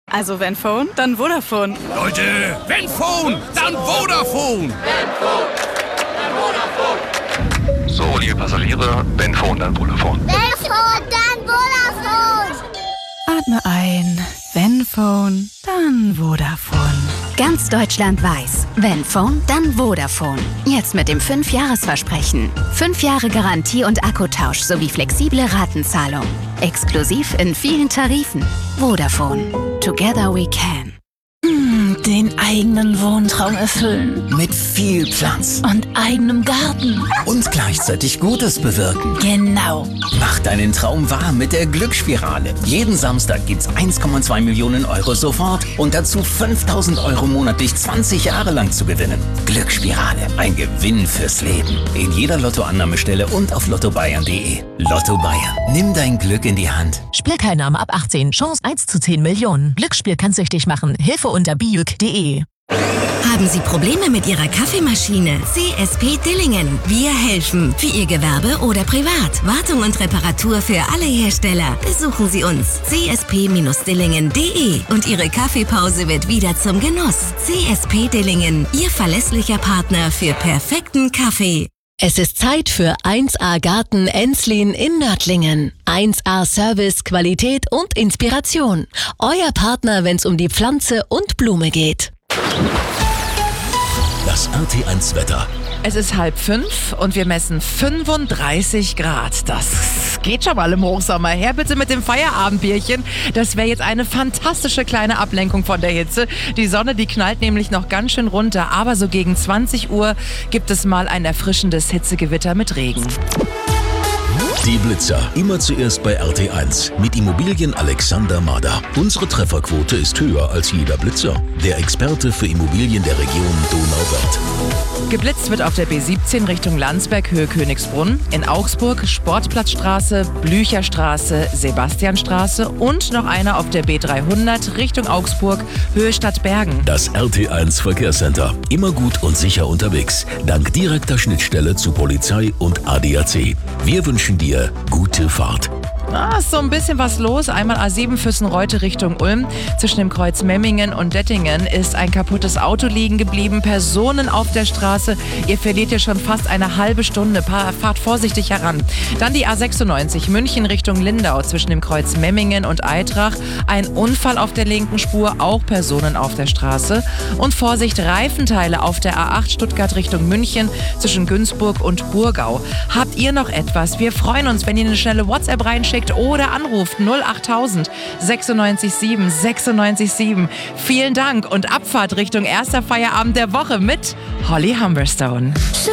Also wenn Phone, dann Vodafone. Leute, wenn Phone, dann Vodafone. So, liebe Passagiere, wenn Phone, dann Vodafone. Wenn Phone, dann Vodafone. Atme ein. Wenn Phone, dann Vodafone. Ganz Deutschland weiß, wenn Phone, dann Vodafone. Jetzt mit dem 5-Jahres-Versprechen. 5 Jahre Garantie und Akkutausch sowie flexible Ratenzahlung. Exklusiv in vielen Tarifen. Vodafone. Together we can. Den eigenen Wohntraum erfüllen. Mit viel Platz. Und eigenem Garten. Und gleichzeitig Gutes bewirken. Genau. Mach deinen Traum wahr mit der Glücksspirale. Jeden Samstag gibt's 1,2 Millionen Euro sofort und dazu 5.000 Euro monatlich 20 Jahre lang zu gewinnen. Glücksspirale, ein Gewinn fürs Leben. In jeder Lottoannahmestelle und auf lottobayern.de. Lotto Bayern, nimm dein Glück in die Hand. Spielteilnahme ab 18, Chance 1 zu 10 Millionen. Glücksspiel kann süchtig machen. Hilfe unter biuk.de. Haben Sie Probleme mit Ihrer Kaffeemaschine? CSP Dillingen. Wir helfen. Für Ihr Gewerbe oder privat. Wartung und Reparatur für alle Hersteller. Besuchen Sie uns. csp-dillingen.de. Und Ihre Kaffeepause wird wieder zum Genuss. CSP Dillingen. Ihr verlässlicher Partner für perfekten Kaffee. Es ist Zeit für 1A Garten Enslin in Nördlingen. 1A Service, Qualität und Inspiration. Euer Partner, wenn es um die Pflanze und Blume geht. Das RT1 Wetter. Es ist 4:30 und wir messen 35 Grad. Das geht schon mal im Hochsommer. Her bitte mit dem Feierabendbierchen. Das wäre jetzt eine fantastische kleine Ablenkung von der Hitze. Die Sonne, die knallt nämlich noch ganz schön runter. Aber so gegen 20 Uhr gibt es mal ein erfrischendes Hitzegewitter mit Regen. Die Blitzer. Immer zuerst bei RT1 mit Immobilien Alexander Mader. Unsere Trefferquote ist höher als jeder Blitzer. Der Experte für Immobilien der Region Donauwörth. Geblitzt wird auf der B17 Richtung Landsberg, Höhe Königsbrunn, in Augsburg Sportplatzstraße, Blücherstraße, Sebastianstraße und noch einer auf der B300 Richtung Augsburg, Höhe Stadtbergen. Das RT1 Verkehrscenter. Immer gut und sicher unterwegs. Dank direkter Schnittstelle zu Polizei und ADAC. Wir wünschen dir gute Fahrt. Ist so ein bisschen was los. Einmal A7 Füssenreute Richtung Ulm. Zwischen dem Kreuz Memmingen und Dettingen ist ein kaputtes Auto liegen geblieben. Personen auf der Straße. Ihr verliert ja schon fast eine halbe Stunde. Fahrt vorsichtig heran. Dann die A96 München Richtung Lindau. Zwischen dem Kreuz Memmingen und Eitrach. Ein Unfall auf der linken Spur. Auch Personen auf der Straße. Und Vorsicht, Reifenteile auf der A8 Stuttgart Richtung München. Zwischen Günzburg und Burgau. Habt ihr noch etwas? Wir freuen uns, wenn ihr eine schnelle WhatsApp reinschickt oder anruft 08000 96 7 96 7. Vielen Dank und Abfahrt Richtung erster Feierabend der Woche mit Holly Humberstone.